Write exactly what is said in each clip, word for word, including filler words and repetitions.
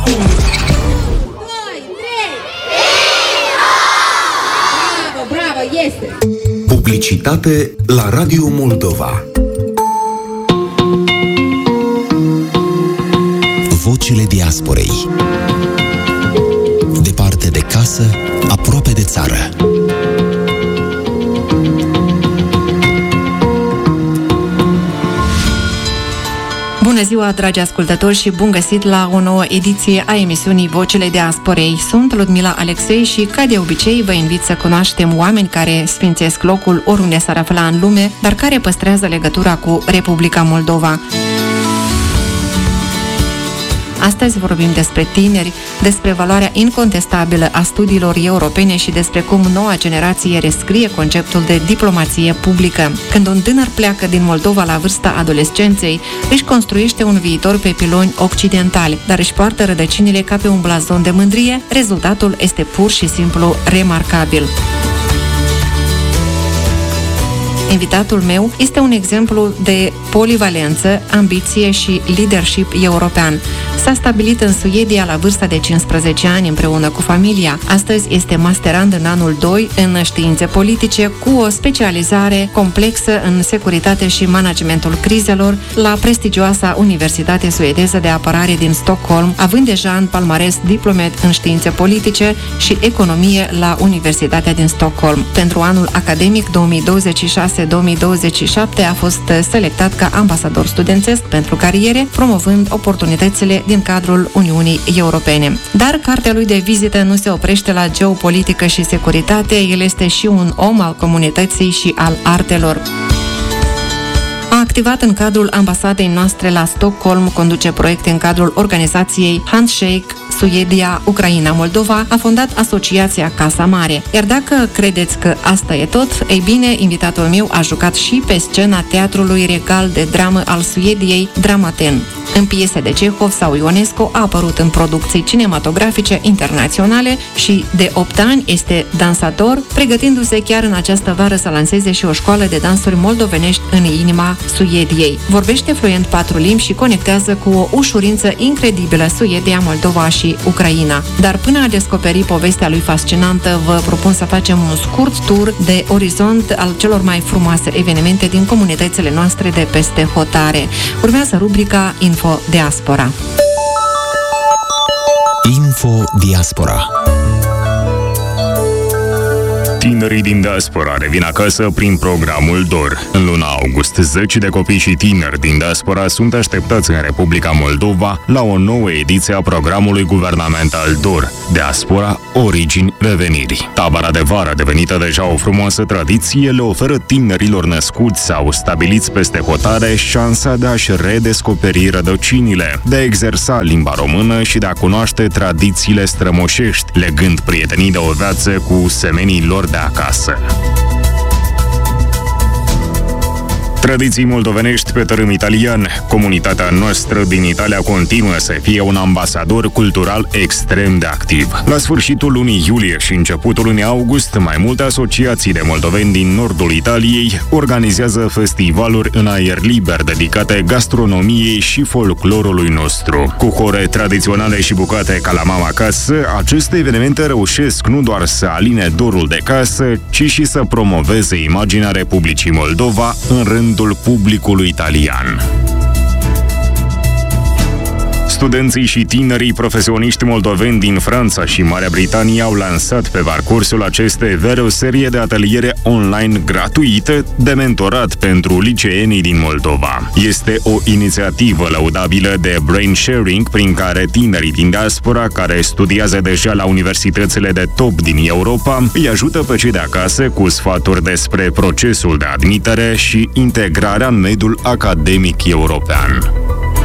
Bravo, bravo, este! Publicitate la Radio Moldova. Vocile diasporei. Departe de casă, aproape de țară. Bună ziua, dragi ascultători, și bun găsit la o nouă ediție a emisiunii Vocile Diasporei. Sunt Ludmila Alexei și, ca de obicei, vă invit să cunoaștem oameni care sfințesc locul oriunde s-ar afla în lume, dar care păstrează legătura cu Republica Moldova. Astăzi vorbim despre tineri, despre valoarea incontestabilă a studiilor europene și despre cum noua generație rescrie conceptul de diplomație publică. Când un tânăr pleacă din Moldova la vârsta adolescenței, își construiește un viitor pe piloni occidentali, dar își poartă rădăcinile ca pe un blazon de mândrie, rezultatul este pur și simplu remarcabil. Invitatul meu este un exemplu de polivalență, ambiție și leadership european. S-a stabilit în Suedia la vârsta de cincisprezece ani împreună cu familia. Astăzi este masterand în anul doi în științe politice, cu o specializare complexă în securitate și managementul crizelor la prestigioasa Universitate Suedeză de Apărare din Stockholm, având deja în palmares diplome în științe politice și economie la Universitatea din Stockholm. Pentru anul academic două mii douăzeci și șase două mii douăzeci și șapte a fost selectat ca ambasador studențesc pentru cariere, promovând oportunitățile din cadrul Uniunii Europene. Dar cartea lui de vizită nu se oprește la geopolitică și securitate, el este și un om al comunității și al artelor. A activat în cadrul ambasadei noastre la Stockholm, conduce proiecte în cadrul organizației Handshake, Suedia, Ucraina, Moldova, a fondat asociația Casa Mare. Iar dacă credeți că asta e tot, ei bine, invitatul meu a jucat și pe scena Teatrului Regal de Dramă al Suediei, Dramaten. În piese de Cehov sau Ionesco a apărut în producții cinematografice internaționale și de opt ani este dansator, pregătindu-se chiar în această vară să lanseze și o școală de dansuri moldovenești în inima Suediei. Vorbește fluent patru limbi și conectează cu o ușurință incredibilă Suedia, Moldova și Ucraina. Dar până a descoperi povestea lui fascinantă, vă propun să facem un scurt tur de orizont al celor mai frumoase evenimente din comunitățile noastre de peste hotare. Urmează rubrica Info Diaspora. Info Diaspora. Tinerii din diaspora revin acasă prin programul D O R. În luna august, zeci de copii și tineri din diaspora sunt așteptați în Republica Moldova la o nouă ediție a programului guvernamental D O R, Diaspora, Origini, Reveniri. Tabăra de vară, devenită deja o frumoasă tradiție, le oferă tinerilor născuți sau stabiliți peste hotare șansa de a-și redescoperi rădăcinile, de a exersa limba română și de a cunoaște tradițiile strămoșești, legând prietenii de o viață cu semenii lor de acasă. Tradiții moldovenești pe tărâm italian. Comunitatea noastră din Italia continuă să fie un ambasador cultural extrem de activ. La sfârșitul lunii iulie și începutul lunii august, mai multe asociații de moldoveni din nordul Italiei organizează festivaluri în aer liber dedicate gastronomiei și folclorului nostru. Cu hore tradiționale și bucate ca la mama casă, aceste evenimente reușesc nu doar să aline dorul de casă, ci și să promoveze imaginea Republicii Moldova în rând publicului italian. Studenții și tinerii profesioniști moldoveni din Franța și Marea Britanie au lansat pe parcursul acestei veri o serie de ateliere online gratuite de mentorat pentru liceenii din Moldova. Este o inițiativă lăudabilă de brain sharing prin care tinerii din diaspora care studiază deja la universitățile de top din Europa îi ajută pe cei de acasă cu sfaturi despre procesul de admitere și integrarea în mediul academic european.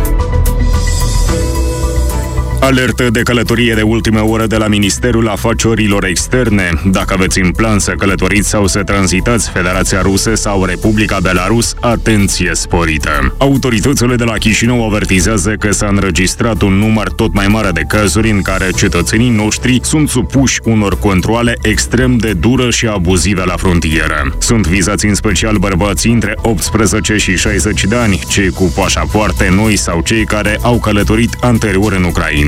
Alertă de călătorie de ultimă oră de la Ministerul Afacerilor Externe. Dacă aveți în plan să călătoriți sau să tranzitați Federația Rusă sau Republica Belarus, atenție sporită! Autoritățile de la Chișinău avertizează că s-a înregistrat un număr tot mai mare de cazuri în care cetățenii noștri sunt supuși unor controale extrem de dure și abuzive la frontieră. Sunt vizați în special bărbații între optsprezece și șaizeci de ani, cei cu pașapoarte noi sau cei care au călătorit anterior în Ucraina.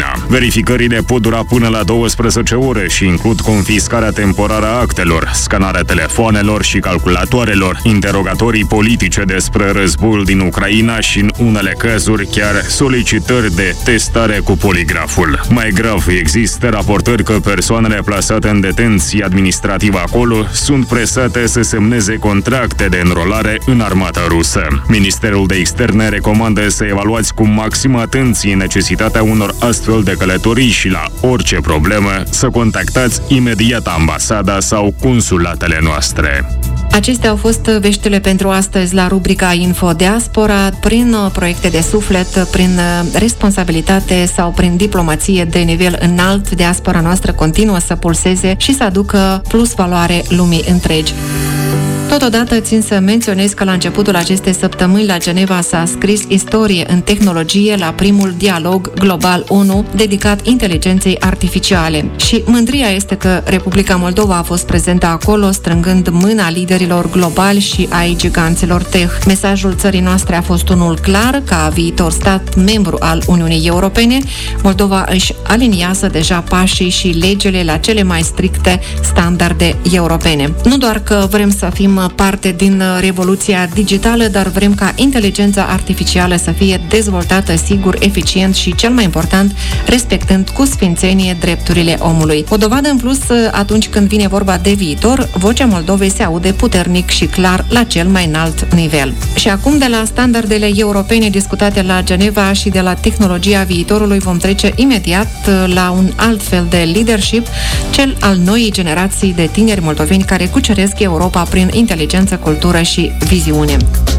România. Verificările pot dura până la douăsprezece ore și includ confiscarea temporară a actelor, scanarea telefoanelor și calculatoarelor, interogatorii politice despre războiul din Ucraina și, în unele cazuri, chiar solicitări de testare cu poligraful. Mai grav, există raportări că persoanele plasate în detenție administrativă acolo sunt presate să semneze contracte de înrolare în armata rusă. Ministerul de Externe recomandă să evaluați cu maximă atenție necesitatea unor astfel de călătorii și la orice problemă să contactați imediat ambasada sau consulatele noastre. Acestea au fost veștile pentru astăzi la rubrica Info Diaspora. Prin proiecte de suflet, prin responsabilitate sau prin diplomație de nivel înalt, diaspora noastră continuă să pulseze și să aducă plus valoare lumii întregi. Totodată țin să menționez că la începutul acestei săptămâni la Geneva s-a scris istorie în tehnologie la primul dialog global ONU dedicat inteligenței artificiale. Și mândria este că Republica Moldova a fost prezentă acolo, strângând mâna liderilor globali și ai giganților tech. Mesajul țării noastre a fost unul clar: ca viitor stat membru al Uniunii Europene, Moldova își aliniază deja pașii și legile la cele mai stricte standarde europene. Nu doar că vrem să fim parte din revoluția digitală, dar vrem ca inteligența artificială să fie dezvoltată sigur, eficient și, cel mai important, respectând cu sfințenie drepturile omului. O dovadă în plus, atunci când vine vorba de viitor, vocea Moldovei se aude puternic și clar la cel mai înalt nivel. Și acum, de la standardele europene discutate la Geneva și de la tehnologia viitorului, vom trece imediat la un alt fel de leadership, cel al noii generații de tineri moldoveni care cuceresc Europa prin inteligență, cultură și viziune.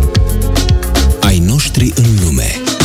Ai noștri în lume.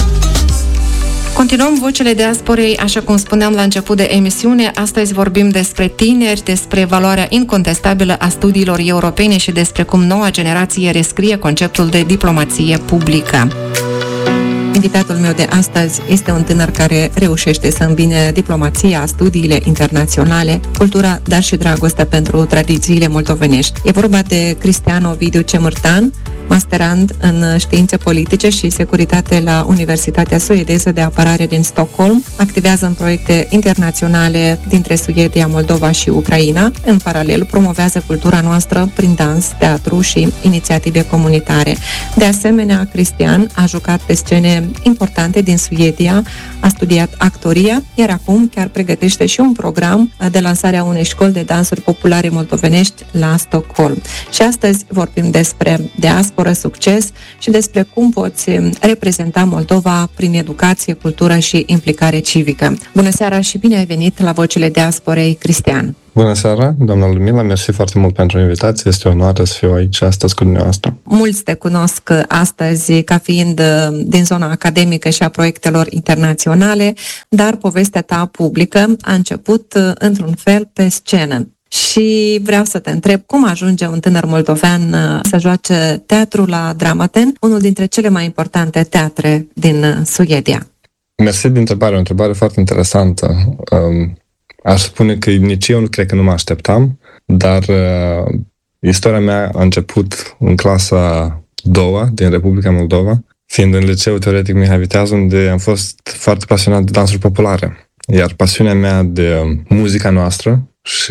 Continuăm vocile diasporei, așa cum spuneam la început de emisiune. Astăzi vorbim despre tineri, despre valoarea incontestabilă a studiilor europene și despre cum noua generație rescrie conceptul de diplomație publică. Invitatul meu de astăzi este un tânăr care reușește să îmbine diplomația, studiile internaționale, cultura, dar și dragostea pentru tradițiile moldovenești. E vorba de Cristian Ovidiu Cemârtan, masterand în științe politice și securitate la Universitatea Suedeză de Apărare din Stockholm. Activează în proiecte internaționale dintre Suedia, Moldova și Ucraina. În paralel, promovează cultura noastră prin dans, teatru și inițiative comunitare. De asemenea, Cristian a jucat pe scene importante din Suedia, a studiat actoria, iar acum chiar pregătește și un program de lansare a unei școli de dansuri populare moldovenești la Stockholm. Și astăzi vorbim despre diaspora, succes și despre cum poți reprezenta Moldova prin educație, cultură și implicare civică. Bună seara și bine ai venit la Vocile Diasporei, Cristian! Bună seara, doamna Ludmila, mersi foarte mult pentru invitație, este o onoare să fiu aici astăzi cu dumneavoastră. Mulți te cunosc astăzi ca fiind din zona academică și a proiectelor internaționale, dar povestea ta publică a început într-un fel pe scenă. Și vreau să te întreb, cum ajunge un tânăr moldovean să joace teatru la Dramaten, unul dintre cele mai importante teatre din Suedia? Mersi de întrebare, o întrebare foarte interesantă. Um, aș spune că nici eu nu cred că nu mă așteptam, dar uh, istoria mea a început în clasa a doua din Republica Moldova, fiind în Liceul Teoretic Mihai Viteaz, unde am fost foarte pasionat de dansuri populare. Iar pasiunea mea de muzica noastră și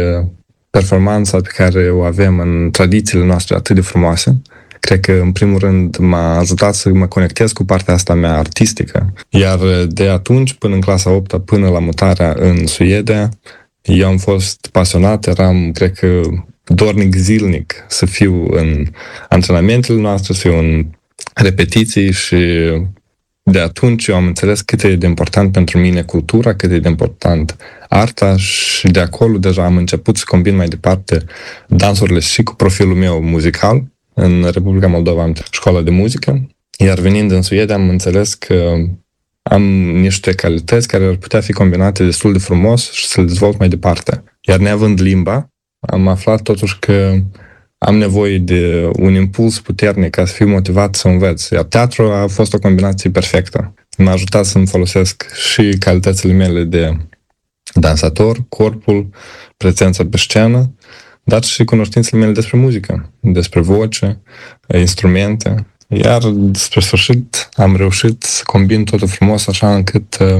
performanța pe care o avem în tradițiile noastre atât de frumoase, cred că, în primul rând, m-a ajutat să mă conectez cu partea asta mea artistică. Iar de atunci, până în clasa a opta, până la mutarea în Suedia, eu am fost pasionat, eram, cred că, dornic zilnic să fiu în antrenamentele noastre, să fiu în repetiții și de atunci eu am înțeles cât e de important pentru mine cultura, cât e de important arta și de acolo deja am început să combin mai departe dansurile și cu profilul meu muzical. În Republica Moldova am școala de muzică, iar venind în Suedia am înțeles că am niște calități care ar putea fi combinate destul de frumos și să le dezvolt mai departe. Iar neavând limba, am aflat totuși că am nevoie de un impuls puternic ca să fiu motivat să învăț. Iar teatru a fost o combinație perfectă. M-a ajutat să-mi folosesc și calitățile mele de dansator, corpul, prezența pe scenă, dar și cunoștințele mele despre muzică, despre voce, instrumente. Iar spre sfârșit am reușit să combin totul frumos așa încât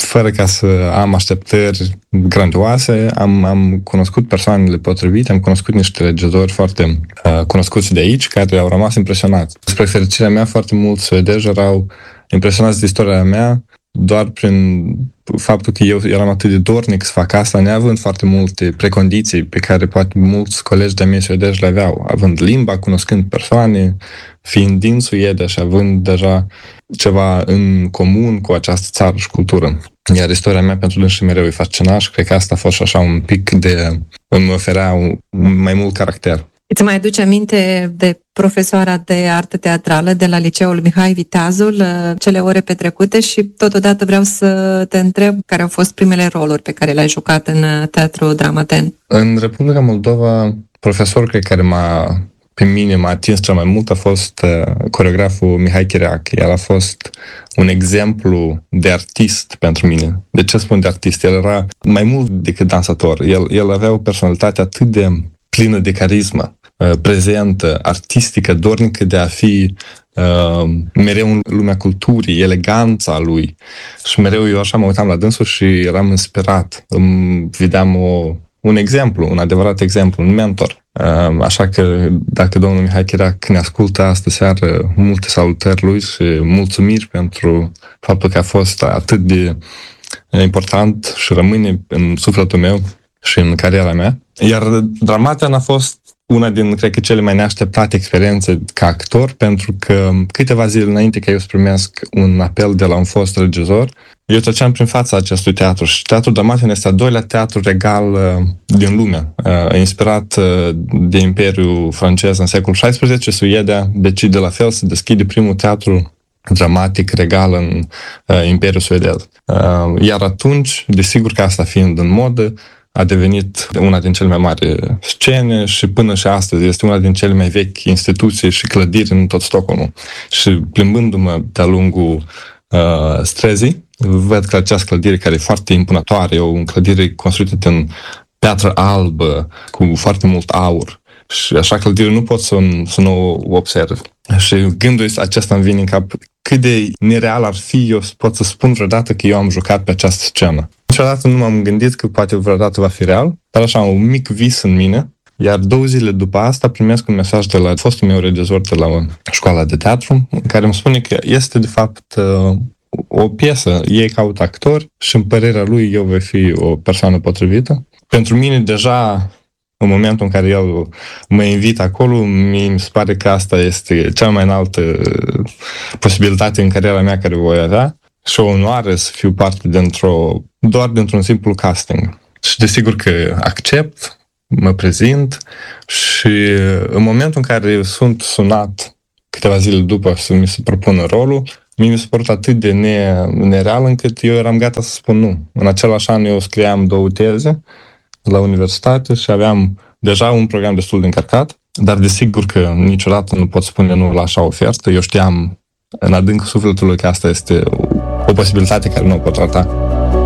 fără ca să am așteptări grandioase, am, am cunoscut persoanele potrivite, am cunoscut niște regizori foarte uh, cunoscuți de aici, care au rămas impresionați. Spre fericirea mea, foarte mulți suedezi erau impresionați de istoria mea doar prin faptul că eu eram atât de dornic să fac asta, neavând foarte multe precondiții pe care poate mulți colegi de-a mei suedezi le aveau, având limba, cunoscând persoane, fiind din Suedia și având deja ceva în comun cu această țară și cultură. Iar istoria mea pentru dânsii mereu îi fascina și cred că asta a fost și așa un pic de... îmi oferea un, mai mult caracter. Îți mai aduce aminte de profesoara de artă teatrală de la Liceul Mihai Viteazul, cele ore petrecute, și totodată vreau să te întreb care au fost primele roluri pe care le-ai jucat în Teatru Dramaten. În Republica Moldova, profesorul cred care m-a, pe mine m-a atins cel mai mult a fost coreograful Mihai Chiriac. El a fost un exemplu de artist pentru mine. De ce spun de artist? El era mai mult decât dansator. El, el avea o personalitate atât de plină de carismă, prezentă, artistică, dornică de a fi uh, mereu în lumea culturii, eleganța lui. Și mereu eu așa mă uitam la dânsul și eram inspirat. Îmi vedeam o, un exemplu, un adevărat exemplu, un mentor. Uh, așa că dacă domnul Mihai Chiriac ne ascultă astă seară, multe salutări lui și mulțumiri pentru faptul că a fost atât de important și rămâne în sufletul meu și în cariera mea. Iar Dramaten a fost una din, cred că, cele mai neașteptate experiențe ca actor, pentru că câteva zile înainte ca eu să primesc un apel de la un fost regizor, eu treceam prin fața acestui teatru și Teatrul Dramaten este al doilea teatru regal uh, din lume. Uh, inspirat uh, de Imperiul francez în secolul șaisprezece, Suedia decide la fel să deschide primul teatru dramatic regal în uh, Imperiul suedez. Uh, iar atunci, desigur că asta fiind în modă, a devenit una din cele mai mari scene și până și astăzi este una din cele mai vechi instituții și clădiri în tot Stockholmul. Și plimbându-mă de-a lungul uh, străzii, văd că această clădire, care e foarte impunătoare, e o clădire construită din piatră albă, cu foarte mult aur. Și așa clădire nu pot să, să nu o observ. Și gândul acesta îmi vine în cap, cât de nereal ar fi eu să pot să spun vreodată că eu am jucat pe această scenă. Niciodată nu m-am gândit că poate vreodată va fi real, dar așa, un mic vis în mine. Iar două zile după asta primesc un mesaj de la fostul meu regizor de la școala de teatru, în care îmi spune că este de fapt o piesă, ei caută actori și în părerea lui eu voi fi o persoană potrivită. Pentru mine deja, în momentul în care el mă invită acolo, mi se pare că asta este cea mai înaltă posibilitate în cariera mea care voi avea și o onoare să fiu parte dintr-o, doar dintr-un simplu casting. Și desigur că accept, mă prezint și în momentul în care sunt sunat câteva zile după să mi se propună rolul, mie mi s-a părut atât de ne, nereal încât eu eram gata să spun nu. În același an eu scriam două teze la universitate și aveam deja un program destul de încărcat, dar desigur că niciodată nu pot spune nu la așa ofertă. Eu știam în adâncul sufletului că asta este o posibilitate care nu o pot rata.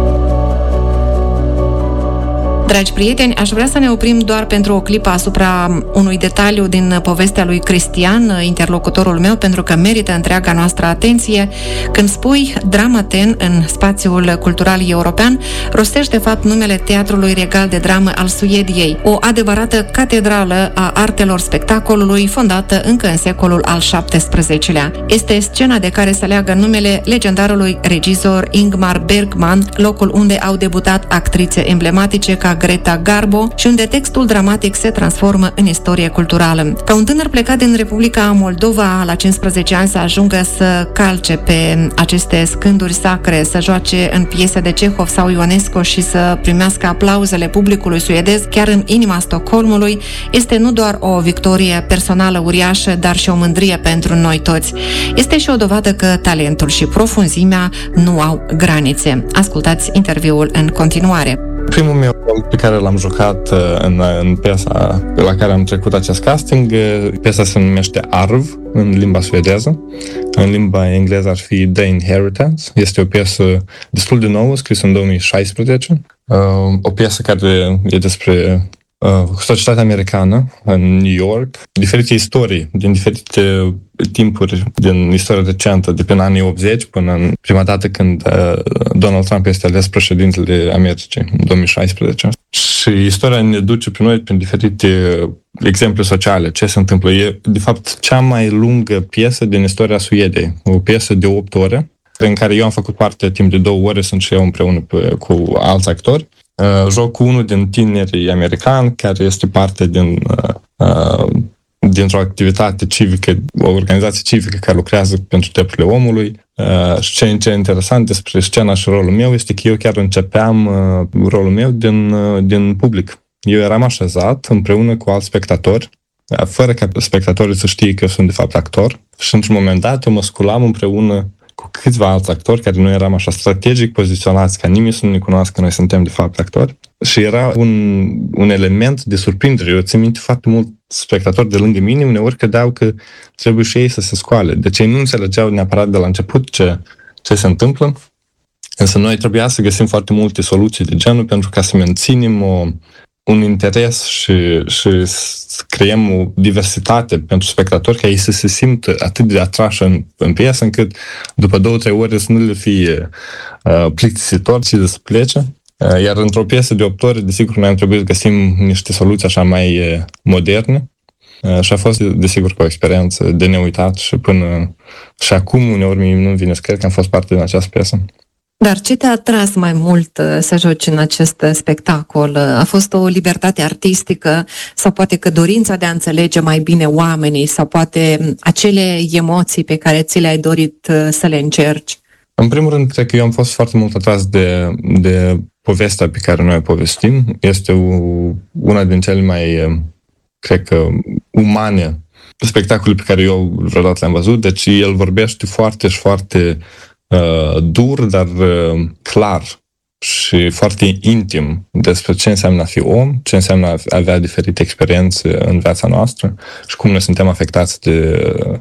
Dragi prieteni, aș vrea să ne oprim doar pentru o clipă asupra unui detaliu din povestea lui Cristian, interlocutorul meu, pentru că merită întreaga noastră atenție. Când spui Dramaten în spațiul cultural european, rostești de fapt numele Teatrului Regal de Dramă al Suediei, o adevărată catedrală a artelor spectacolului, fondată încă în secolul al șaptesprezecelea. Este scena de care se leagă numele legendarului regizor Ingmar Bergman, locul unde au debutat actrițe emblematice ca Greta Garbo și unde textul dramatic se transformă în istorie culturală. Ca un tânăr plecat din Republica Moldova la cincisprezece ani să ajungă să calce pe aceste scânduri sacre, să joace în piese de Cehov sau Ionesco și să primească aplauzele publicului suedez chiar în inima Stockholmului, este nu doar o victorie personală uriașă, dar și o mândrie pentru noi toți. Este și o dovadă că talentul și profunzimea nu au granițe. Ascultați interviul în continuare. Primul meu rol pe care l-am jucat în, în piesa la care am trecut acest casting, piesa se numește Arv în limba suedeză. În limba engleză ar fi The Inheritance. Este o piesă destul de nouă, scrisă în două mii șaisprezece. O piesă care e despre societatea americană în New York, diferite istorii din diferite timpuri din istoria recentă, de prin anii optzeci până în prima dată când Donald Trump este ales președintele Americii, în două mii șaisprezece. Și istoria ne duce pe noi prin diferite exemple sociale, ce se întâmplă. E, de fapt, cea mai lungă piesă din istoria Suediei, o piesă de opt ore, în care eu am făcut parte timp de două ore, sunt și eu împreună pe, cu alți actori. Uh, joc cu unul din tinerii americani care este parte din, uh, uh, dintr-o activitate civică, o organizație civică care lucrează pentru drepturile omului. Uh, și ce, ce e interesant despre scena și rolul meu este că eu chiar începeam uh, rolul meu din, uh, din public. Eu eram așezat împreună cu alți spectatori, uh, fără ca spectatorii să știe că eu sunt de fapt actor. Și într-un moment dat eu mă sculam împreună cu câțiva alți actori care nu eram așa strategic poziționați ca nimeni să nu ne cunoască că noi suntem de fapt actori. Și era un, un element de surprindere. Eu țin minte foarte mult spectatori de lângă mine, uneori credeau că trebuie și ei să se scoale. Deci ei nu înțelegeau neapărat de la început ce, ce se întâmplă. Însă noi trebuia să găsim foarte multe soluții de genul pentru ca să menținem o, un interes și, și să creăm o diversitate pentru spectatori, ca ei să se simtă atât de atrași în, în piesă, încât după două, trei ore să nu le fie uh, plictisitor, ci să plece. Uh, iar într-o piesă de opt ore, desigur, noi am trebuit să găsim niște soluții așa mai uh, moderne. Uh, și a fost, desigur, o experiență de neuitat și până și acum, uneori, mie nu-mi vine să cred că am fost parte din această piesă. Dar ce te-a atras mai mult să joci în acest spectacol? A fost o libertate artistică sau poate că dorința de a înțelege mai bine oamenii sau poate acele emoții pe care ți le-ai dorit să le încerci? În primul rând, cred că eu am fost foarte mult atras de, de povestea pe care noi o povestim. Este o, una din cele mai, cred că, umane spectacole pe care eu vreodată le-am văzut. Deci el vorbește foarte și foarte Uh, dur, dar uh, clar și foarte intim despre ce înseamnă a fi om, ce înseamnă a avea diferite experiențe în viața noastră și cum noi suntem afectați de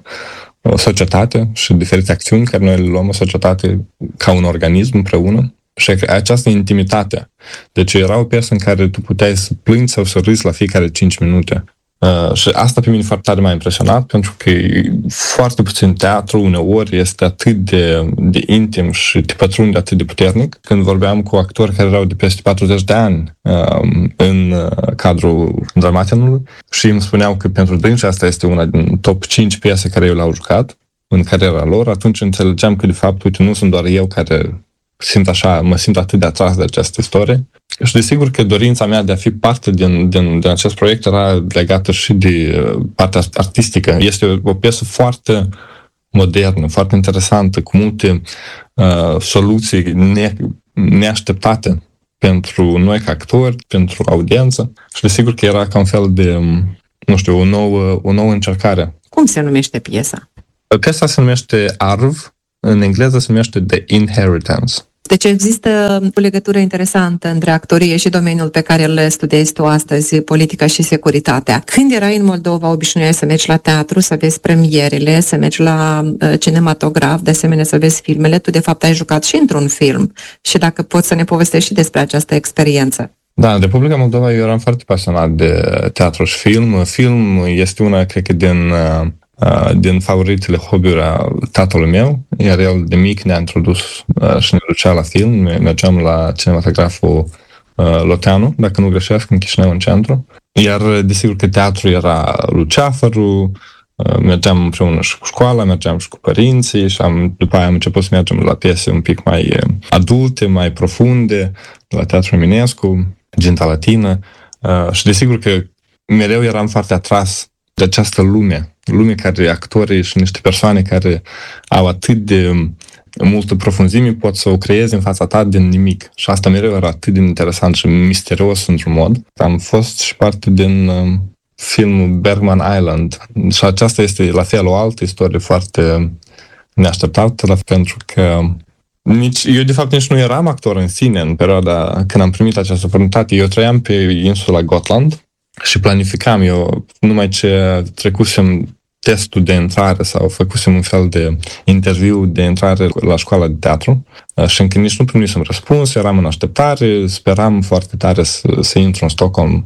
uh, societate și diferite acțiuni care noi le luăm în societate ca un organism împreună. Și această intimitate. Deci era o piesă în care tu puteai să plângi sau să râzi la fiecare cinci minute. Uh, și asta pe mine foarte tare m-a impresionat, pentru că foarte puțin teatru uneori este atât de, de intim și te pătrunde atât de puternic. Când vorbeam cu actori care erau de peste patruzeci de ani uh, în uh, cadrul Dramatenului și îmi spuneau că pentru dânsi asta este una din top cinci piese care eu le-au jucat în cariera lor, atunci înțelegeam că de fapt, uite, nu sunt doar eu care simt așa, mă simt atât de atras de această istorie. Și desigur că dorința mea de a fi parte din, din, din acest proiect era legată și de partea artistică. Este o piesă foarte modernă, foarte interesantă, cu multe uh, soluții ne, neașteptate pentru noi ca actori, pentru audiență. Și desigur că era ca un fel de, nu știu, o nouă, o nouă încercare. Cum se numește piesa? Piesa se numește Arv, în engleză se numește The Inheritance. Deci există o legătură interesantă între actorie și domeniul pe care îl studiezi tu astăzi, politica și securitatea. Când erai în Moldova, obișnuiai să mergi la teatru, să vezi premierele, să mergi la uh, cinematograf, de asemenea să vezi filmele. Tu, de fapt, ai jucat și într-un film. Și dacă poți să ne povestești și despre această experiență. Da, în Republica Moldova eu eram foarte pasionat de teatru și film. Film este una, cred că, din... Uh, din favoritele hobby-uri a tatălui meu, iar el de mic ne-a introdus uh, și ne ducea la film. Mergeam la cinematograful uh, Loteanu, dacă nu greșesc, în Chișinău, în centru. Iar desigur că teatru era Luceafărul, uh, mergeam împreună și cu școala, mergeam și cu părinții și am, după aia am început să mergem la piese un pic mai adulte, mai profunde, la Teatru Eminescu, Ginta Latină. Uh, și desigur că mereu eram foarte atras de această lume, lume care actorii și niște persoane care au atât de multă profunzime pot să o creeze în fața ta din nimic. Și asta mereu era atât de interesant și misterios într-un mod. Am fost și parte din uh, filmul Bergman Island și aceasta este la fel o altă istorie foarte neașteptată, pentru că nici, eu de fapt nici nu eram actor în sine în perioada când am primit această oportunitate. Eu trăiam pe insula Gotland și planificam, eu numai ce trecusem testul de intrare sau făcusem un fel de interviu de intrare la școala de teatru și încă nici nu primisem răspuns, eram în așteptare, speram foarte tare să, să intru în Stockholm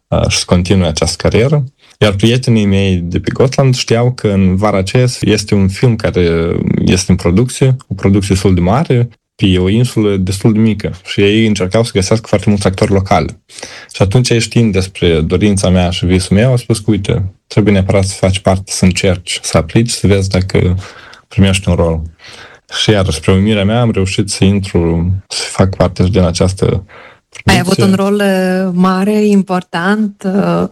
uh, și să continue această carieră. Iar prietenii mei de pe Gotland știau că în vara aceea este un film care este în producție, o producție destul de mare, pe o insulă destul de mică și ei încercau să găsească foarte mulți actori locali. Și atunci ei, știind despre dorința mea și visul meu, au spus că, uite, trebuie neapărat să faci parte, să încerci, să aplici, să vezi dacă primești un rol. Și iar spre uimirea mea am reușit să intru, să fac parte din această producție. Ai avut un rol mare, important?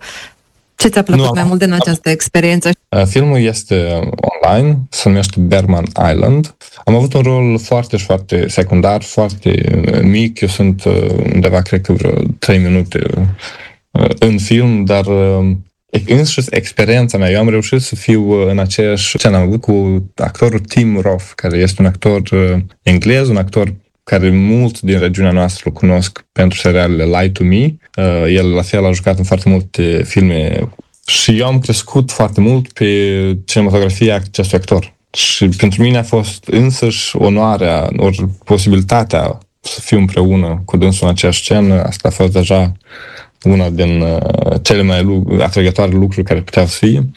Ce ți-a plăcut nu, mai mult din această experiență? Filmul este online, se numește Bergman Island. Am avut un rol foarte, foarte secundar, foarte mic. Eu sunt undeva, cred că vreo trei minute în film, dar însuși experiența mea. Eu am reușit să fiu în aceeași scenă. Am avut cu actorul Tim Roth, care este un actor englez, un actor care mult din regiunea noastră îl cunosc pentru serialele Lie to Me. El, la fel, a jucat în foarte multe filme și eu am crescut foarte mult pe cinematografia acestui actor. Și pentru mine a fost însăși onoarea, ori posibilitatea să fiu împreună cu dânsul în aceeași scenă. Asta a fost deja una din cele mai atrăgătoare lucruri care puteau să fie.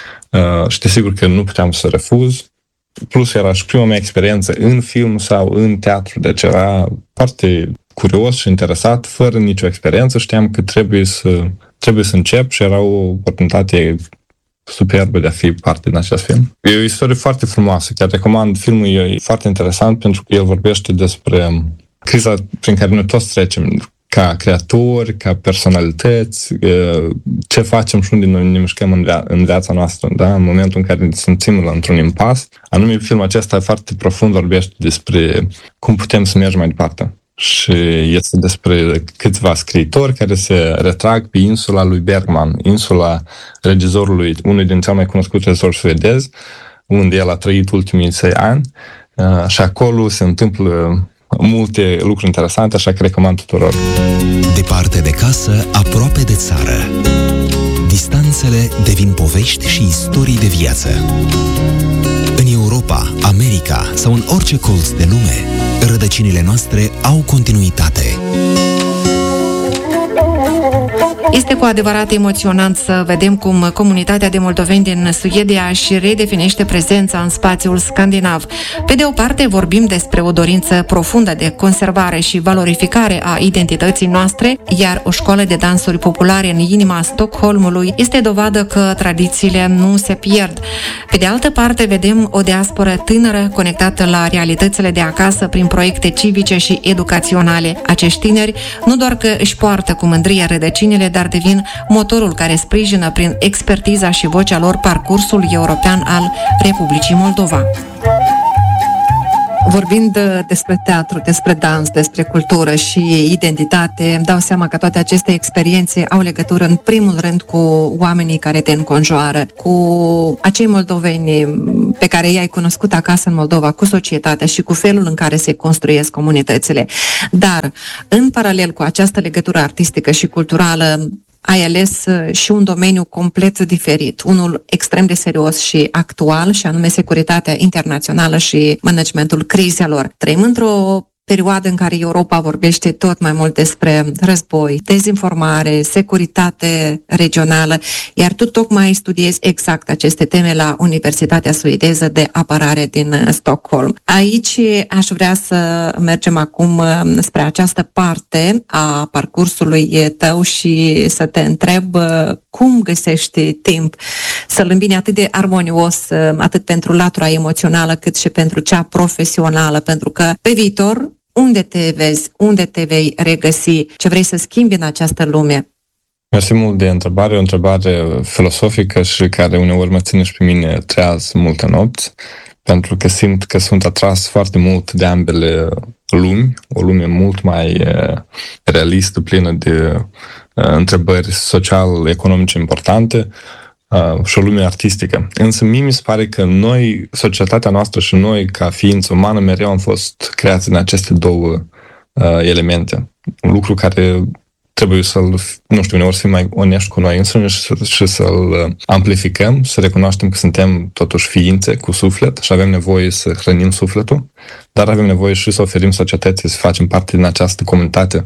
Și te sigur că nu puteam să refuz. Plus era și prima mea experiență în film sau în teatru, deci era foarte curios și interesat, fără nicio experiență. Știam că trebuie să, trebuie să încep și era o oportunitate superbă de a fi parte din acest film. E o istorie foarte frumoasă, chiar recomand filmul, e foarte interesant pentru că el vorbește despre criza prin care noi toți trecem, ca creatori, ca personalități, ce facem și unde noi ne mișcăm în, via- în viața noastră, da? În momentul în care ne simțim la într-un impas. Anume, filmul acesta foarte profund vorbește despre cum putem să mergem mai departe. Și este despre câțiva scriitori care se retrag pe insula lui Bergman, insula regizorului, unui din cel mai cunoscut regizori suedezi, unde el a trăit ultimii săi ani. Și acolo se întâmplă multe lucruri interesante, așa că recomand tuturor. Departe de casă, aproape de țară. Distanțele devin povești și istorii de viață. În Europa, America sau în orice colț de lume, rădăcinile noastre au continuitate. Este cu adevărat emoționant să vedem cum comunitatea de moldoveni din Suedia își redefinește prezența în spațiul scandinav. Pe de o parte, vorbim despre o dorință profundă de conservare și valorificare a identității noastre, iar o școală de dansuri populare în inima Stockholmului este dovadă că tradițiile nu se pierd. Pe de altă parte, vedem o diasporă tânără conectată la realitățile de acasă prin proiecte civice și educaționale. Acești tineri nu doar că își poartă cu mândrie rădăcinile, dar devin motorul care sprijină prin expertiza și vocea lor parcursul european al Republicii Moldova. Vorbind despre teatru, despre dans, despre cultură și identitate, îmi dau seama că toate aceste experiențe au legătură în primul rând cu oamenii care te înconjoară, cu acei moldoveni pe care i-ai cunoscut acasă în Moldova, cu societatea și cu felul în care se construiesc comunitățile. Dar, în paralel cu această legătură artistică și culturală, ai ales și un domeniu complet diferit, unul extrem de serios și actual, și anume securitatea internațională și managementul crizelor. Trăim într-o perioadă în care Europa vorbește tot mai mult despre război, dezinformare, securitate regională, iar tu tocmai studiezi exact aceste teme la Universitatea Suedeză de Apărare din Stockholm. Aici aș vrea să mergem acum spre această parte a parcursului tău și să te întreb cum găsești timp să-l îmbini atât de armonios, atât pentru latura emoțională, cât și pentru cea profesională, pentru că pe viitor unde te vezi, unde te vei regăsi, ce vrei să schimbi în această lume? Mersi mult de întrebare, o întrebare filosofică și care uneori mă ține și pe mine treaz multe nopți, pentru că simt că sunt atras foarte mult de ambele lumi, o lume mult mai realistă, plină de întrebări social-economice importante, Uh, și o lume artistică. Însă mie mi se pare că noi, societatea noastră și noi, ca ființă umană, mereu am fost creați din aceste două uh, elemente. Un lucru care trebuie să-l, nu știu, uneori să fim mai onești cu noi înșine și, și să-l amplificăm, să recunoaștem că suntem totuși ființe cu suflet și avem nevoie să hrănim sufletul, dar avem nevoie și să oferim societății, să facem parte din această comunitate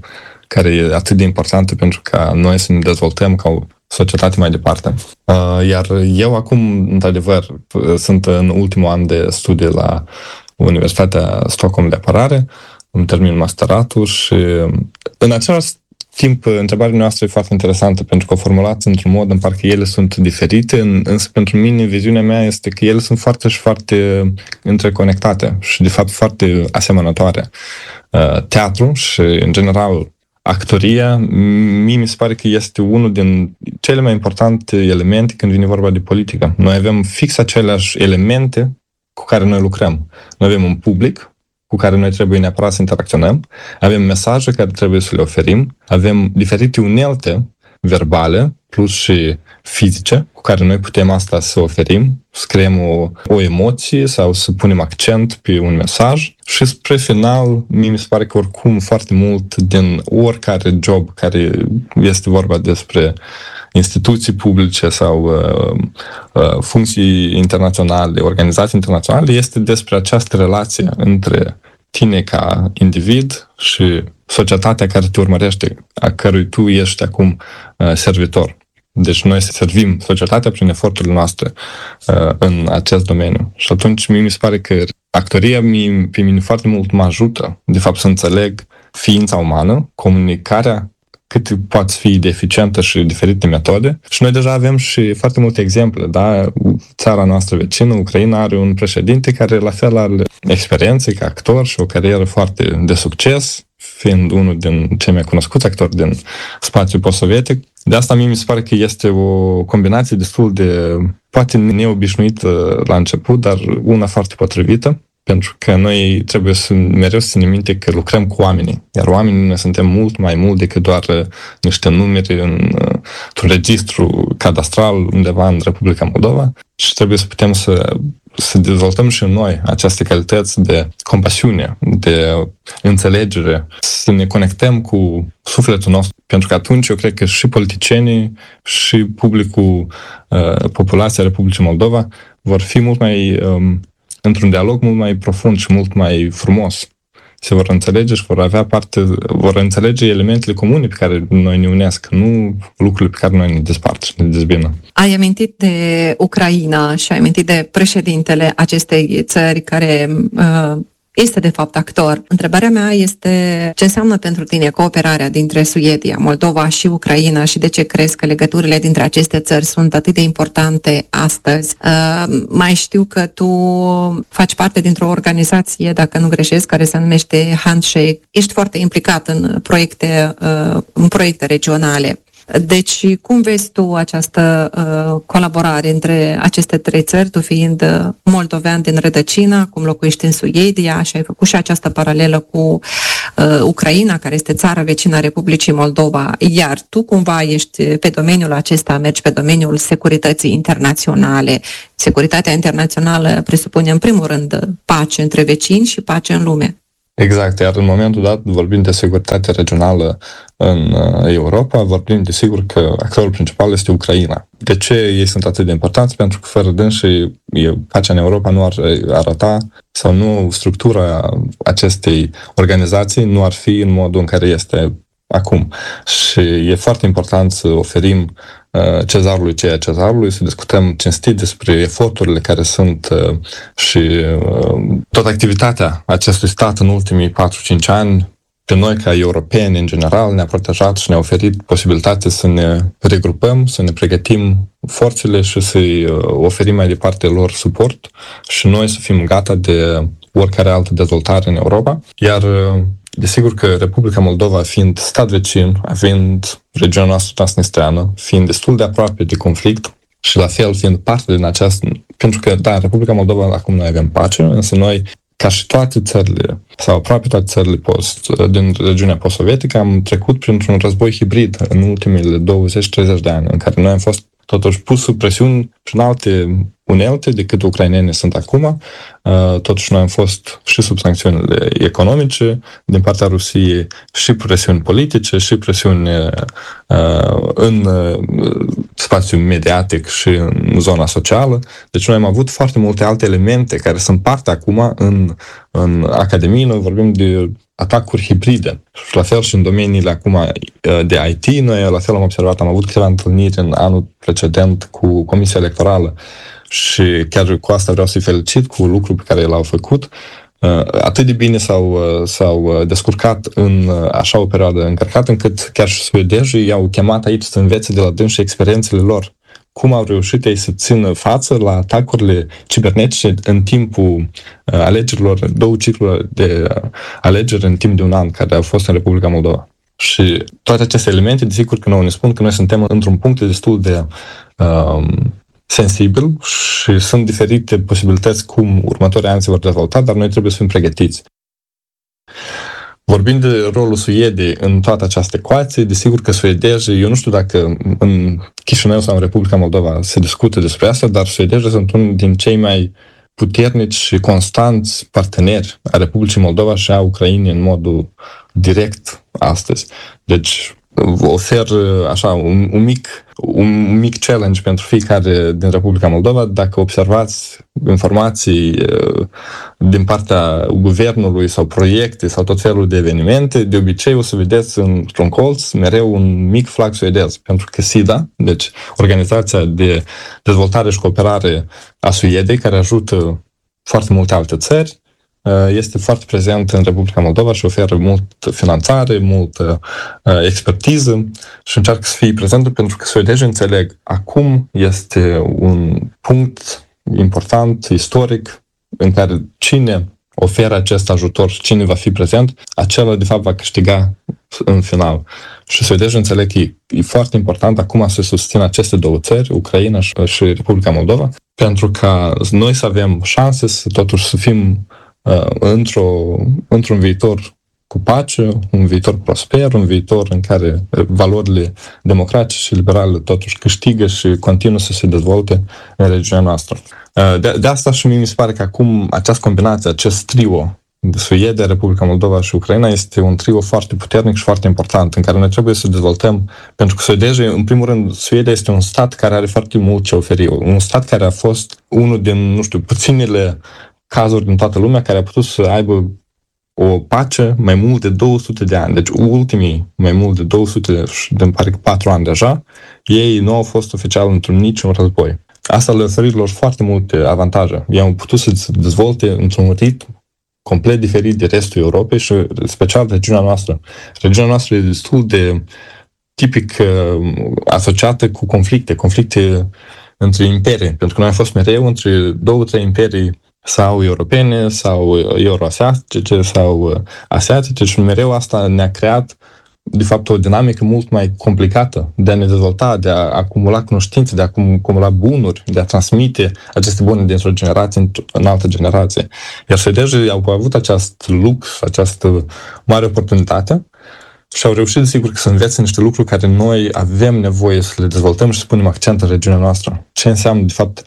care e atât de importantă pentru ca noi să ne dezvoltăm ca o societate mai departe. Iar eu acum, într-adevăr, sunt în ultimul an de studii la Universitatea Stockholm de Apărare, îmi termin masteratul și în același timp, întrebarea noastră e foarte interesantă pentru că o formulați într-un mod în parcă ele sunt diferite, însă pentru mine viziunea mea este că ele sunt foarte și foarte interconectate și de fapt foarte asemănătoare. Teatru și, în general, actoria, mie mi se pare că este unul din cele mai importante elemente când vine vorba de politică. Noi avem fix aceleași elemente cu care noi lucrăm. Noi avem un public cu care noi trebuie neapărat să interacționăm, avem mesaje care trebuie să le oferim, avem diferite unelte verbale plus și fizice cu care noi putem asta să oferim, să creăm o, o emoție sau să punem accent pe un mesaj și spre final, mie mi se pare că oricum foarte mult din oricare job care este vorba despre instituții publice sau uh, uh, funcții internaționale, organizații internaționale, este despre această relație între tine ca individ și societatea care te urmărește, a cărui tu ești acum uh, servitor. Deci noi servim societatea prin eforturile noastre uh, în acest domeniu. Și atunci mie mi se pare că actoria mie, pe mine foarte mult mă ajută, de fapt, să înțeleg ființa umană, comunicarea cât poate fi de eficientă și diferite metode. Și noi deja avem și foarte multe exemple, da? Țara noastră vecină, Ucraina, are un președinte care la fel are experiențe ca actor și o carieră foarte de succes, fiind unul din cei mai cunoscuți actori din spațiul post-sovietic. De asta mie mi se pare că este o combinație destul de, poate neobișnuită la început, dar una foarte potrivită. Pentru că noi trebuie să mereu să ne minte că lucrăm cu oamenii, iar oamenii ne suntem mult mai mult decât doar niște numere în, într-un registru cadastral undeva în Republica Moldova și trebuie să putem să, să dezvoltăm și noi aceste calități de compasiune, de înțelegere, să ne conectăm cu sufletul nostru, pentru că atunci eu cred că și politicienii și publicul, populația Republicii Moldova vor fi mult mai într-un dialog mult mai profund și mult mai frumos. Se vor înțelege și vor avea parte, vor înțelege elementele comune pe care noi ne unesc, nu lucrurile pe care noi ne despart și ne dezbină. Ai amintit de Ucraina și ai amintit de președintele acestei țări care uh, este de fapt actor. Întrebarea mea este ce înseamnă pentru tine cooperarea dintre Suedia, Moldova și Ucraina și de ce crezi că legăturile dintre aceste țări sunt atât de importante astăzi? Uh, mai știu că tu faci parte dintr-o organizație, dacă nu greșesc, care se numește Handshake. Ești foarte implicat în proiecte, uh, în proiecte regionale. Deci, cum vezi tu această uh, colaborare între aceste trei țări, tu fiind uh, moldovean din rădăcină, acum locuiești în Suedia și ai făcut și această paralelă cu uh, Ucraina, care este țara vecină a Republicii Moldova, iar tu cumva ești pe domeniul acesta, mergi pe domeniul securității internaționale. Securitatea internațională presupune în primul rând pace între vecini și pace în lume. Exact, iar în momentul dat vorbim de securitate regională în Europa, vorbim desigur că actorul principal este Ucraina. De ce ei sunt atât de importanți? Pentru că fără dânsii pacea în Europa nu ar arăta sau nu structura acestei organizații nu ar fi în modul în care este acum. Și e foarte important să oferim cezarului ceea cezarului, să discutăm cinstit despre eforturile care sunt și toată activitatea acestui stat în ultimii patru-cinci ani. Pe noi, ca europeni, în general, ne-a protejat și ne-a oferit posibilitatea să ne regrupăm, să ne pregătim forțele și să-i oferim mai departe lor suport și noi să fim gata de oricare altă dezvoltare în Europa. Iar desigur că Republica Moldova, fiind stat vecin, fiind regiunea noastră transnistreană, fiind destul de aproape de conflict și la fel fiind parte din această... Pentru că, da, în Republica Moldova acum noi avem pace, însă noi, ca și toate țările, sau aproape toate țările post, din regiunea post-sovietică, am trecut printr-un război hibrid în ultimele douăzeci-treizeci de ani, în care noi am fost totuși pus sub presiuni prin alte unelte decât ucrainenii sunt acum. Totuși noi am fost și sub sancțiunile economice din partea Rusiei, și presiuni politice, și presiuni în spațiul mediatic și în zona socială. Deci noi am avut foarte multe alte elemente care sunt parte acum în, în Academie. Noi vorbim de atacuri hibride. Și la fel și în domeniile acum de I T, noi la fel am observat, am avut câteva întâlniri în anul precedent cu Comisia Electorală și chiar cu asta vreau să-i felicit cu lucrul pe care l-au făcut. Atât de bine s-au, s-au descurcat în așa o perioadă încărcată, încât chiar și suedezii i-au chemat aici să învețe de la dânsi experiențele lor. Cum au reușit ei să țină față la atacurile cibernetice în timpul alegerilor, două cicluri de alegeri în timp de un an care au fost în Republica Moldova. Și toate aceste elemente, desigur că nouă ne spun că noi suntem într-un punct destul de um, sensibil și sunt diferite posibilități cum următorii ani se vor dezvolta, dar noi trebuie să fim pregătiți. Vorbind de rolul Suediei în toată această ecuație, desigur că suedezii, eu nu știu dacă în Chișinău sau în Republica Moldova se discută despre asta, dar suedezii sunt unul din cei mai puternici și constanți parteneri a Republicii Moldova și a Ucrainei în modul direct astăzi. Deci ofer așa un, un, mic, un mic challenge pentru fiecare din Republica Moldova. Dacă observați informații din partea guvernului sau proiecte sau tot felul de evenimente, de obicei o să vedeți într-un colț mereu un mic flag suedez, pentru că SIDA, deci Organizația de Dezvoltare și Cooperare a Suediei, care ajută foarte multe alte țări, este foarte prezent în Republica Moldova și oferă mult finanțare, multă uh, expertiză și încearcă să fie prezentă, pentru că suedezii înțeleg acum este un punct important, istoric, în care cine oferă acest ajutor, cine va fi prezent, acela de fapt va câștiga în final. Și suedezii înțeleg că e, e foarte important acum să susțină aceste două țări, Ucraina și, și Republica Moldova, pentru ca noi să avem șanse să totuși să fim Uh, într-o, într-un viitor cu pace, un viitor prosper, un viitor în care valorile democratice și liberale totuși câștigă și continuă să se dezvolte în regiunea noastră. Uh, de, de asta și mie mi se pare că acum această combinație, acest trio de Suedia, Republica Moldova și Ucraina este un trio foarte puternic și foarte important, în care noi trebuie să dezvoltăm, pentru că suedezii, în primul rând, Suedia este un stat care are foarte mult ce oferi, un stat care a fost unul din, nu știu, puținele cazuri din toată lumea care a putut să aibă o pace mai mult de două sute de ani. Deci ultimii mai mult de două sute și de pare că patru ani deja, ei nu au fost oficial într-un niciun război. Asta le oferit lor foarte multe avantaje. Ei au putut să se dezvolte într-un ritm complet diferit de restul Europei și special regiunea noastră. Regiunea noastră e destul de tipic uh, asociată cu conflicte, conflicte între imperii, pentru că noi am fost mereu între două, trei imperii sau europene, sau euroasiatice, sau asiatice și mereu asta ne-a creat, de fapt, o dinamică mult mai complicată de a ne dezvolta, de a acumula cunoștințe, de a acumula bunuri, de a transmite aceste bunuri dintr-o generație în altă generație. Iar suedezii au avut acest lux, această mare oportunitate și au reușit, sigur, să învețe niște lucruri care noi avem nevoie să le dezvoltăm și să punem accent în regiunea noastră. Ce înseamnă, de fapt,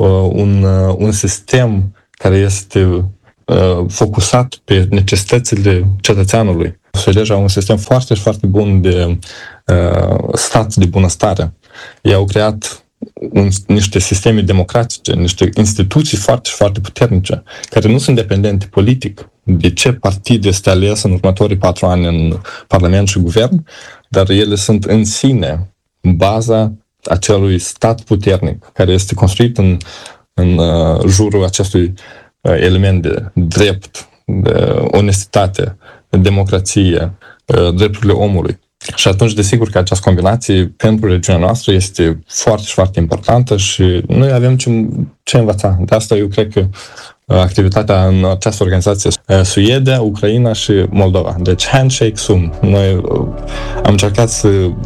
un, un sistem care este uh, focusat pe necesitățile cetățeanului. Suedezii au un sistem foarte, foarte bun de uh, stat de bunăstare. Ei au creat un, niște sisteme democratice, niște instituții foarte, foarte puternice, care nu sunt dependente politic de ce partid este ales în următorii patru ani în Parlament și Guvern, dar ele sunt în sine baza acelui stat puternic, care este construit în în uh, jurul acestui uh, element de drept, de onestitate, de democrație, uh, drepturile omului. Și atunci, desigur că această combinație pentru regiunea noastră este foarte, foarte importantă și noi avem ce, ce învăța. De asta eu cred că uh, activitatea în această organizație uh, Suedia, Ucraina și Moldova. Deci handshake sum. Noi uh, am încercat să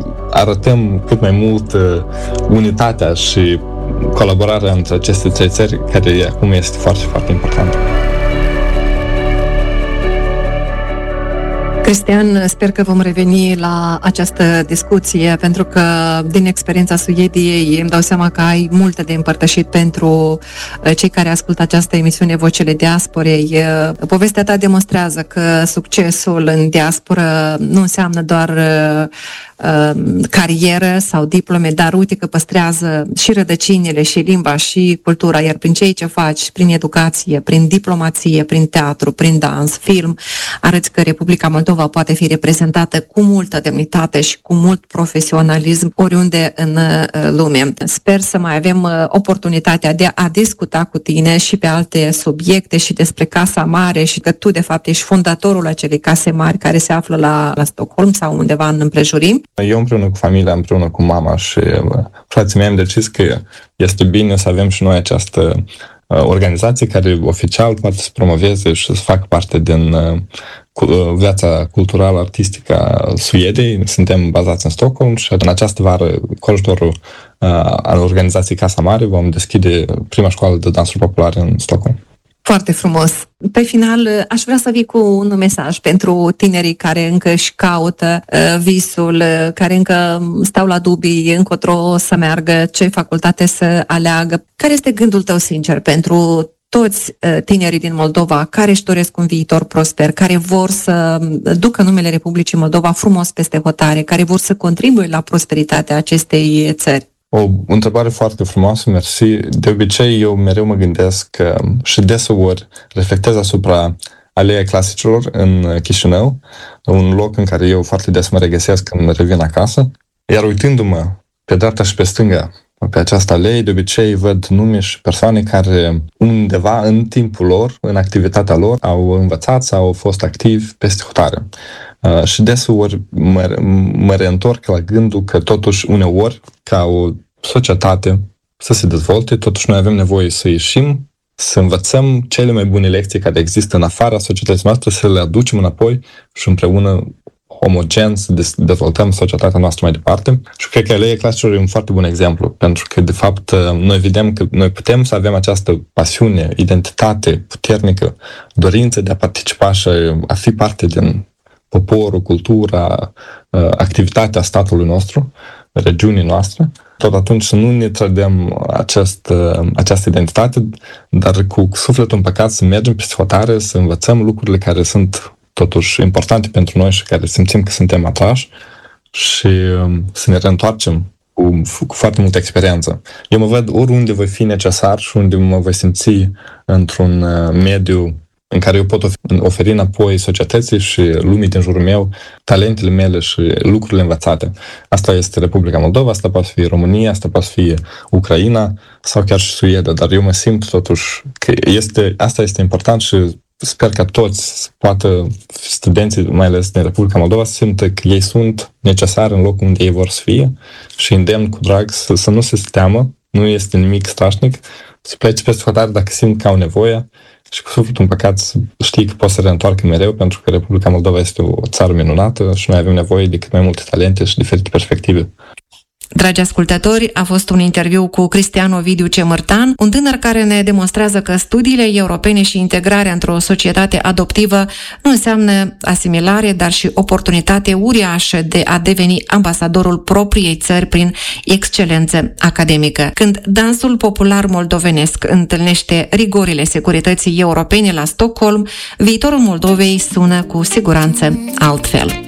arătăm cât mai mult uh, unitatea și colaborarea între aceste trei țări, care acum este foarte, foarte importantă. Cristian, sper că vom reveni la această discuție, pentru că din experiența Suediei îmi dau seama că ai multe de împărtășit pentru cei care ascultă această emisiune Vocele Diasporei. Povestea ta demonstrează că succesul în diasporă nu înseamnă doar carieră sau diplome, dar uite că păstrează și rădăcinile, și limba, și cultura, iar prin ceea ce faci, prin educație, prin diplomație, prin teatru, prin dans, film, arăți că Republica Moldova poate fi reprezentată cu multă demnitate și cu mult profesionalism oriunde în lume. Sper să mai avem oportunitatea de a discuta cu tine și pe alte subiecte și despre Casa Mare, și că tu de fapt ești fondatorul acelei Case Mari care se află la, la Stockholm sau undeva în împrejurim. Eu împreună cu familia, împreună cu mama și frații mei am decis că este bine să avem și noi această organizație care oficial poate să promoveze și să facă parte din viața culturală, artistică a Suediei. Suntem bazați în Stockholm și în această vară, cu ajutorul al organizației Casa Mare, vom deschide prima școală de dansuri populare în Stockholm. Foarte frumos. Pe final, aș vrea să vii cu un mesaj pentru tinerii care încă își caută uh, visul, uh, care încă stau la dubii încotro să meargă, ce facultate să aleagă. Care este gândul tău sincer pentru toți uh, tinerii din Moldova care își doresc un viitor prosper, care vor să ducă numele Republicii Moldova frumos peste hotare, care vor să contribuie la prosperitatea acestei țări? O întrebare foarte frumoasă, mersi. De obicei, eu mereu mă gândesc că, și deseori reflectez asupra Aleea Clasicilor în Chișinău, un loc în care eu foarte des mă regăsesc când revin acasă. Iar uitându-mă pe dreapta și pe stânga pe această alee, de obicei văd nume și persoane care undeva în timpul lor, în activitatea lor, au învățat sau au fost activi peste hotare. Uh, și deseori mă, mă reîntorc la gândul că totuși uneori, ca o societate să se dezvolte, totuși noi avem nevoie să ieșim, să învățăm cele mai bune lecții care există în afara societății noastre, să le aducem înapoi și împreună omogen să dezvoltăm societatea noastră mai departe. Și cred că Aleea Clasicilor e un foarte bun exemplu, pentru că, de fapt, noi vedem că noi putem să avem această pasiune, identitate puternică, dorință de a participa și a fi parte din poporul, cultura, activitatea statului nostru, regiunii noastre, tot atunci să nu ne trădăm acest, această identitate, dar cu sufletul împăcat să mergem peste hotare, să învățăm lucrurile care sunt totuși importante pentru noi și care simțim că suntem atrași și să ne reîntoarcem cu, cu foarte multă experiență. Eu mă văd oriunde voi fi necesar și unde mă voi simți într-un mediu în care eu pot oferi înapoi societății și lumii din jurul meu talentele mele și lucrurile învățate. Asta este Republica Moldova, asta poate fi România, asta poate fi Ucraina sau chiar și Suedia, dar eu mă simt totuși că este, asta este important și sper că toți poată, studenții, mai ales din Republica Moldova, să simtă că ei sunt necesari în locul unde ei vor să fie și îndemn cu drag să, să nu se teamă, nu este nimic strașnic, să plece peste hotare dacă simt că au nevoie și cu sufletul împăcat să știi că poți să reîntoarcă mereu, pentru că Republica Moldova este o țară minunată și noi avem nevoie de cât mai multe talente și diferite perspective. Dragi ascultători, a fost un interviu cu Cristian Ovidiu Cemărtan, un tânăr care ne demonstrează că studiile europene și integrarea într-o societate adoptivă nu înseamnă asimilare, dar și oportunitate uriașă de a deveni ambasadorul propriei țări prin excelență academică. Când dansul popular moldovenesc întâlnește rigorile securității europene la Stockholm, viitorul Moldovei sună cu siguranță altfel.